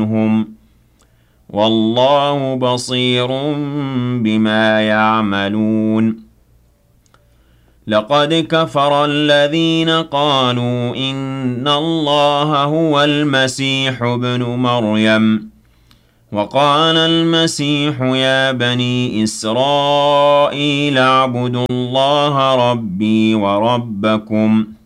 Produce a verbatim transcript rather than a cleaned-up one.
عنهم والله بصير بما يعملون لقد كفر الذين قالوا إن الله هو المسيح ابن مريم وقال المسيح يا بني إسرائيل اعبدوا الله ربي وربكم